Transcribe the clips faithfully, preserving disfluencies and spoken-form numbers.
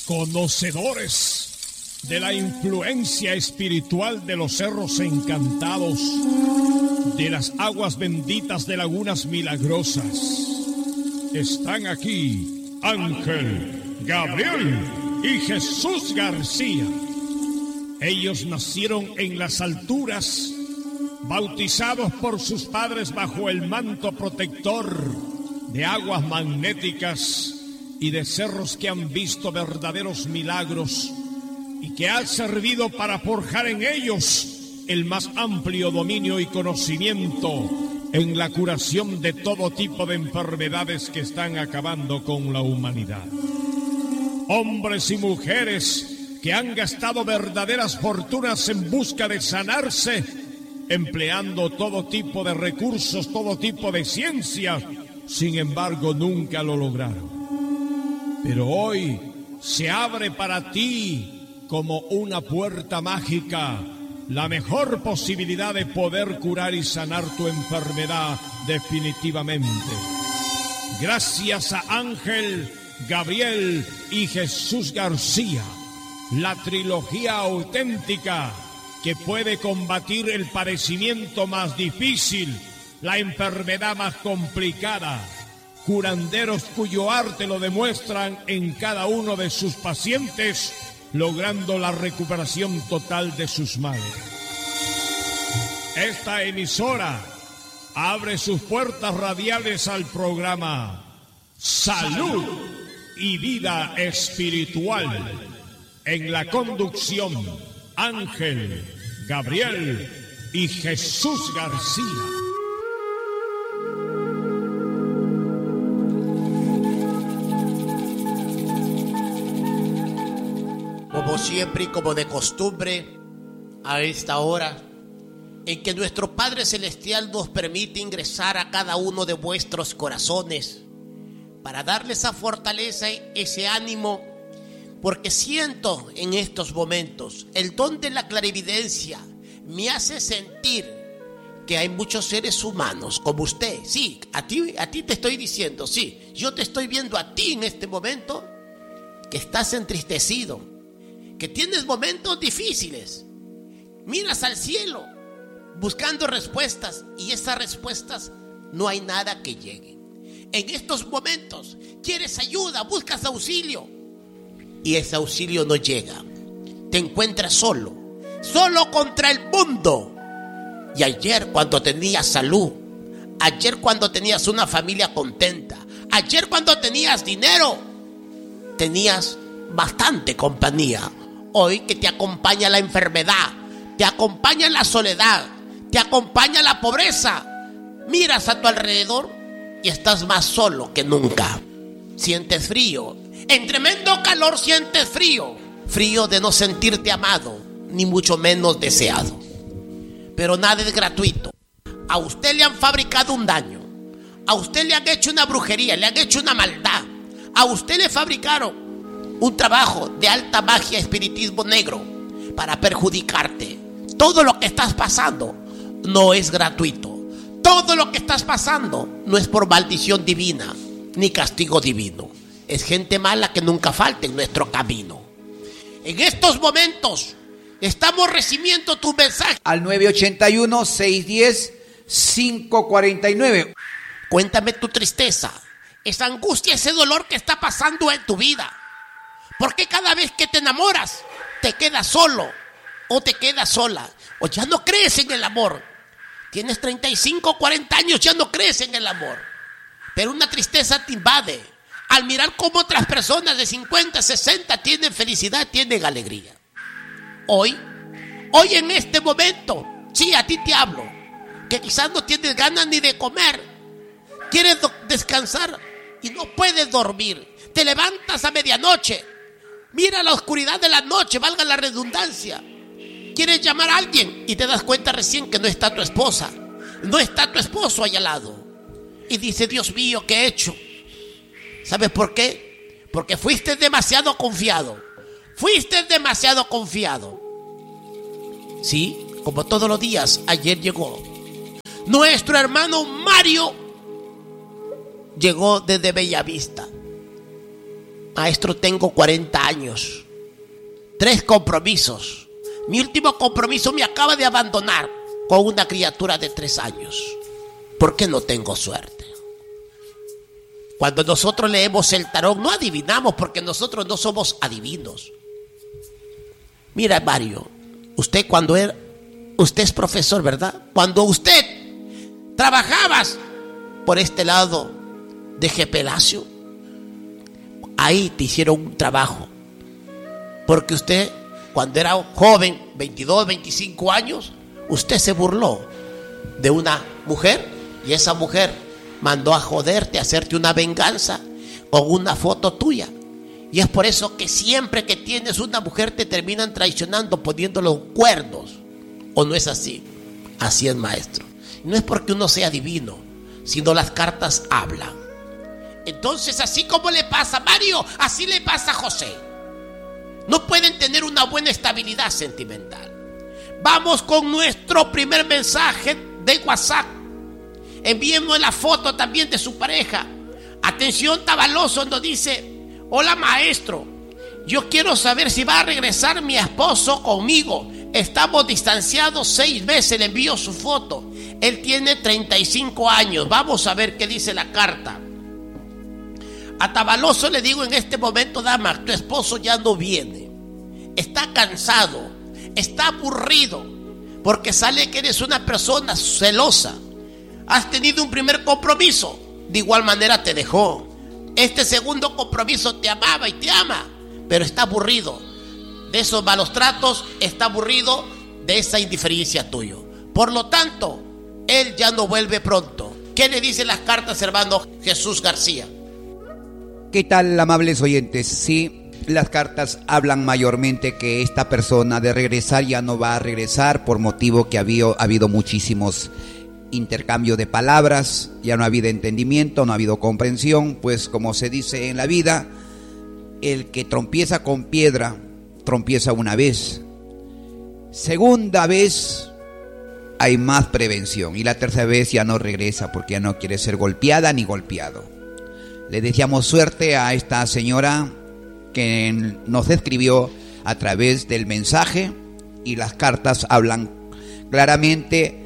conocedores de la influencia espiritual de los cerros encantados, de las aguas benditas de lagunas milagrosas. Están aquí Ángel, Gabriel y Jesús García. Ellos nacieron en las alturas, bautizados por sus padres bajo el manto protector de aguas magnéticas y de cerros que han visto verdaderos milagros y que ha servido para forjar en ellos el más amplio dominio y conocimiento en la curación de todo tipo de enfermedades que están acabando con la humanidad. Hombres y mujeres que han gastado verdaderas fortunas en busca de sanarse, empleando todo tipo de recursos, todo tipo de ciencia, sin embargo nunca lo lograron. Pero hoy se abre para ti como una puerta mágica la mejor posibilidad de poder curar y sanar tu enfermedad definitivamente. Gracias a Ángel, Gabriel y Jesús García, la trilogía auténtica que puede combatir el padecimiento más difícil, la enfermedad más complicada. Curanderos cuyo arte lo demuestran en cada uno de sus pacientes, logrando la recuperación total de sus males. Esta emisora abre sus puertas radiales al programa Salud y Vida Espiritual. En la conducción, Ángel, Gabriel y Jesús García. Como siempre y como de costumbre, a esta hora en que nuestro Padre Celestial nos permite ingresar a cada uno de vuestros corazones para darles esa fortaleza, ese ánimo, porque siento en estos momentos el don de la clarividencia me hace sentir que hay muchos seres humanos como usted. Sí, a ti, a ti te estoy diciendo, sí, yo te estoy viendo a ti en este momento que estás entristecido, que tienes momentos difíciles, miras al cielo buscando respuestas y esas respuestas no hay nada que llegue. En estos momentos quieres ayuda, buscas auxilio y ese auxilio no llega. Te encuentras solo, solo contra el mundo. Y ayer cuando tenías salud, ayer cuando tenías una familia contenta, ayer cuando tenías dinero, tenías bastante compañía. Hoy que te acompaña la enfermedad, te acompaña la soledad, te acompaña la pobreza, miras a tu alrededor y estás más solo que nunca. Sientes frío, en tremendo calor sientes frío, frío de no sentirte amado, ni mucho menos deseado. Pero nada es gratuito. A usted le han fabricado un daño, a usted le han hecho una brujería, le han hecho una maldad, a usted le fabricaron un trabajo de alta magia, espiritismo negro para perjudicarte. Todo lo que estás pasando no es gratuito. Todo lo que estás pasando no es por maldición divina ni castigo divino. Es gente mala que nunca falta en nuestro camino. En estos momentos estamos recibiendo tu mensaje al nueve ocho uno, seis uno cero, cinco cuatro nueve. Cuéntame tu tristeza, esa angustia, ese dolor que está pasando en tu vida. ¿Por qué cada vez que te enamoras te quedas solo o te quedas sola? O ya no crees en el amor. Tienes treinta y cinco, cuarenta años, ya no crees en el amor. Pero una tristeza te invade al mirar cómo otras personas de cincuenta, sesenta tienen felicidad, tienen alegría. Hoy, hoy en este momento, sí, a ti te hablo, que quizás no tienes ganas ni de comer, quieres do- descansar y no puedes dormir. Te levantas a medianoche, mira la oscuridad de la noche, valga la redundancia. Quieres llamar a alguien y te das cuenta recién que no está tu esposa, no está tu esposo ahí al lado. Y dice, Dios mío, ¿qué he hecho? ¿Sabes por qué? Porque fuiste demasiado confiado. Fuiste demasiado confiado. Sí, como todos los días, ayer llegó nuestro hermano Mario. Llegó desde Bellavista. Maestro, tengo cuarenta años, tres compromisos. Mi último compromiso me acaba de abandonar con una criatura de tres años. ¿Por qué no tengo suerte? Cuando nosotros leemos el tarot, no adivinamos porque nosotros no somos adivinos. Mira, Mario, usted cuando era, usted es profesor, ¿verdad? Cuando usted trabajabas por este lado de G. Pelacio, ahí te hicieron un trabajo. Porque usted, cuando era joven, veintidós, veinticinco años, usted se burló de una mujer y esa mujer mandó a joderte, a hacerte una venganza con una foto tuya. Y es por eso que siempre que tienes una mujer te terminan traicionando poniéndole los cuernos. ¿O no es así? Así es, maestro. No es porque uno sea divino, sino las cartas hablan. Entonces, así como le pasa a Mario, así le pasa a José. No pueden tener una buena estabilidad sentimental. Vamos con nuestro primer mensaje de WhatsApp. Envíenos la foto también de su pareja. Atención, Tabaloso nos dice: hola, maestro, yo quiero saber si va a regresar mi esposo conmigo. Estamos distanciados seis meses. Le envío su foto. Él tiene treinta y cinco años. Vamos a ver qué dice la carta. A Tabaloso le digo en este momento: dama, tu esposo ya no viene. Está cansado, está aburrido, porque sale que eres una persona celosa. Has tenido un primer compromiso, de igual manera te dejó. Este segundo compromiso te amaba y te ama, pero está aburrido de esos malos tratos, está aburrido de esa indiferencia tuya. Por lo tanto, él ya no vuelve pronto. ¿Qué le dicen las cartas, hermano Jesús García? ¿Qué tal, amables oyentes? Sí, las cartas hablan mayormente que esta persona de regresar ya no va a regresar, por motivo que ha habido, ha habido muchísimos intercambio de palabras, ya no ha habido entendimiento, no ha habido comprensión. Pues como se dice en la vida, el que trompieza con piedra, trompieza una vez. Segunda vez hay más prevención y la tercera vez ya no regresa porque ya no quiere ser golpeada ni golpeado. Le deseamos suerte a esta señora que nos escribió a través del mensaje, y las cartas hablan claramente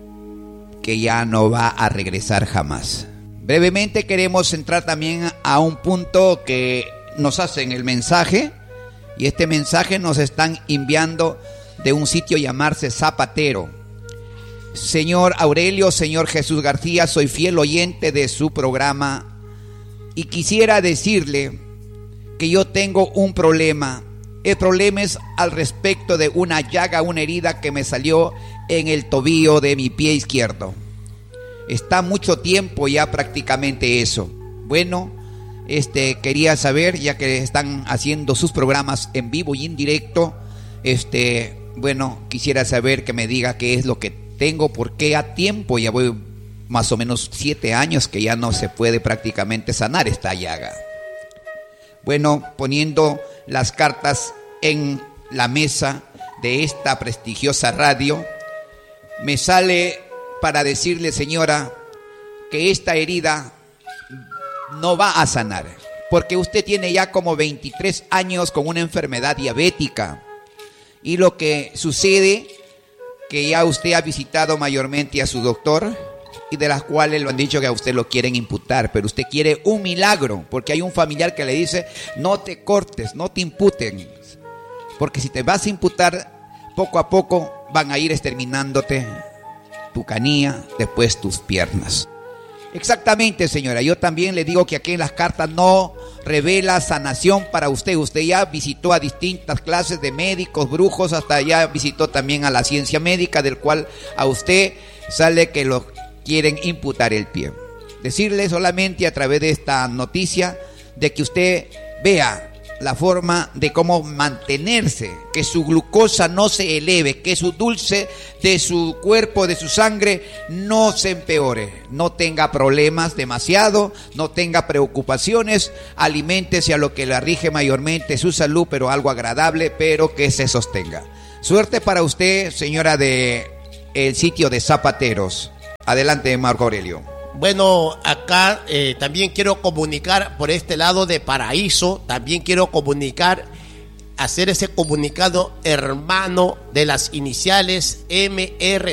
que ya no va a regresar jamás. Brevemente queremos entrar también a un punto que nos hacen el mensaje, y este mensaje nos están enviando de un sitio llamarse Zapatero. Señor Aurelio, señor Jesús García, soy fiel oyente de su programa y quisiera decirle que yo tengo un problema. El problema es al respecto de una llaga, una herida que me salió en el tobillo de mi pie izquierdo. Está mucho tiempo ya prácticamente eso. Bueno, este quería saber, ya que están haciendo sus programas en vivo y en directo, este, bueno, quisiera saber que me diga qué es lo que tengo, porque a tiempo, ya voy más o menos siete años que ya no se puede prácticamente sanar esta llaga. Bueno, poniendo las cartas en la mesa de esta prestigiosa radio, me sale para decirle, señora, que esta herida no va a sanar, porque usted tiene ya como veintitrés años con una enfermedad diabética, y lo que sucede que ya usted ha visitado mayormente a su doctor, y de las cuales lo han dicho que a usted lo quieren imputar, pero usted quiere un milagro, porque hay un familiar que le dice: no te cortes, no te imputen, porque si te vas a imputar, poco a poco van a ir exterminándote tu canilla, después tus piernas. Exactamente, señora, yo también le digo que aquí en las cartas no revela sanación para usted. Usted ya visitó a distintas clases de médicos, brujos, hasta ya visitó también a la ciencia médica, del cual a usted sale que lo quieren imputar el pie. Decirle solamente a través de esta noticia de que usted vea la forma de cómo mantenerse, que su glucosa no se eleve, que su dulce de su cuerpo, de su sangre, no se empeore, no tenga problemas demasiado, no tenga preocupaciones, aliméntese a lo que le rige mayormente su salud, pero algo agradable, pero que se sostenga. Suerte para usted, señora de el sitio de Zapateros. Adelante, Marco Aurelio. Bueno, acá eh, también quiero comunicar por este lado de Paraíso, también quiero comunicar, hacer ese comunicado hermano de las iniciales M R